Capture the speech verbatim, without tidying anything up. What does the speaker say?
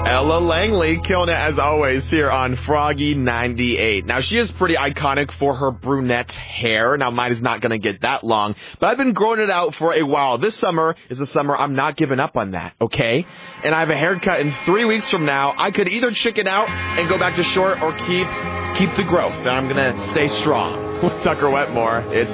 Ella Langley killing it as always here on Froggy ninety-eight. Now, she is pretty iconic for her brunette hair. Now, mine is not going to get that long, but I've been growing it out for a while. This summer is the summer I'm not giving up on that, okay? And I have a haircut in three weeks from now. I could either chicken out and go back to short or keep keep the growth. And I'm going to stay strong. With Tucker Wetmore, it's